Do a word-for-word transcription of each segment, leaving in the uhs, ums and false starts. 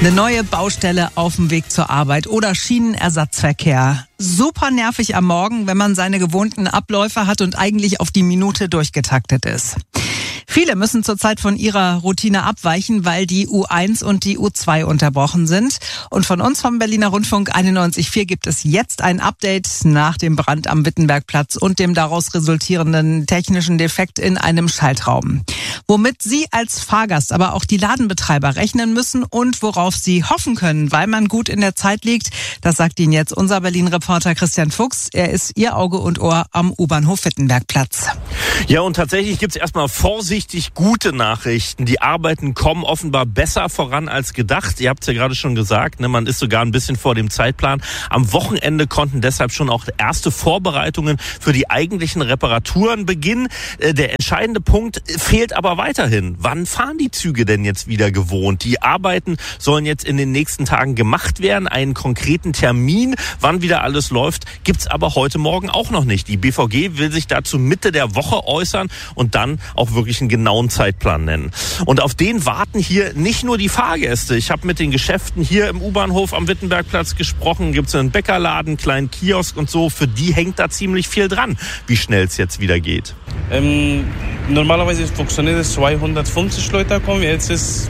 Eine neue Baustelle auf dem Weg zur Arbeit oder Schienenersatzverkehr. Super nervig am Morgen, wenn man seine gewohnten Abläufe hat und eigentlich auf die Minute durchgetaktet ist. Viele müssen zurzeit von ihrer Routine abweichen, weil die U eins und die U zwei unterbrochen sind. Und von uns vom Berliner Rundfunk einundneunzig Komma vier gibt es jetzt ein Update nach dem Brand am Wittenbergplatz und dem daraus resultierenden technischen Defekt in einem Schaltraum. Womit Sie als Fahrgast, aber auch die Ladenbetreiber rechnen müssen und worauf Sie hoffen können, weil man gut in der Zeit liegt, das sagt Ihnen jetzt unser Berlin-Reporter Christian Fuchs. Er ist Ihr Auge und Ohr am U-Bahnhof Wittenbergplatz. Ja, und tatsächlich gibt's erstmal vorsichtig gute Nachrichten. Die Arbeiten kommen offenbar besser voran als gedacht. Ihr habt's ja gerade schon gesagt, ne, man ist sogar ein bisschen vor dem Zeitplan. Am Wochenende konnten deshalb schon auch erste Vorbereitungen für die eigentlichen Reparaturen beginnen. Der entscheidende Punkt fehlt aber weiterhin. Wann fahren die Züge denn jetzt wieder gewohnt? Die Arbeiten sollen jetzt in den nächsten Tagen gemacht werden. Einen konkreten Termin, wann wieder alles läuft, gibt's aber heute Morgen auch noch nicht. Die B V G will sich dazu Mitte der Woche äußern und dann auch wirklich einen genauen Zeitplan nennen. Und auf den warten hier nicht nur die Fahrgäste. Ich habe mit den Geschäften hier im U-Bahnhof am Wittenbergplatz gesprochen. Gibt's einen Bäckerladen, einen kleinen Kiosk und so. Für die hängt da ziemlich viel dran, wie schnell es jetzt wieder geht. Ähm, normalerweise funktioniert es zweihundertfünfzig Leute kommen. Jetzt ist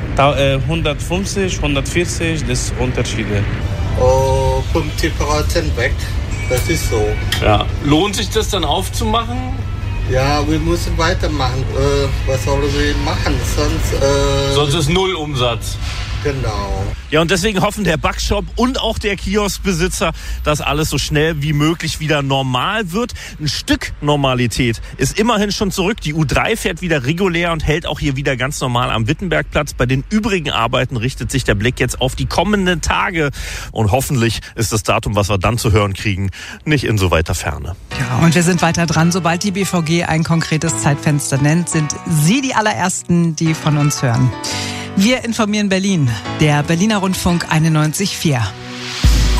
hundertfünfzig, hundertvierzig, das ist Unterschiede. Oh, fünfzig Prozent weg. Das ist so. Ja. Lohnt sich das dann aufzumachen? Ja, wir müssen weitermachen. Äh, was sollen wir machen? Sonst, äh, Sonst ist null Umsatz. Genau. Ja, und deswegen hoffen der Backshop und auch der Kioskbesitzer, dass alles so schnell wie möglich wieder normal wird. Ein Stück Normalität ist immerhin schon zurück. Die U drei fährt wieder regulär und hält auch hier wieder ganz normal am Wittenbergplatz. Bei den übrigen Arbeiten richtet sich der Blick jetzt auf die kommenden Tage. Und hoffentlich ist das Datum, was wir dann zu hören kriegen, nicht in so weiter Ferne. Ja, und wir sind weiter dran. Sobald die B V G ein konkretes Zeitfenster nennt, sind Sie die allerersten, die von uns hören. Wir informieren Berlin, der Berliner Rundfunk einundneunzig Komma vier.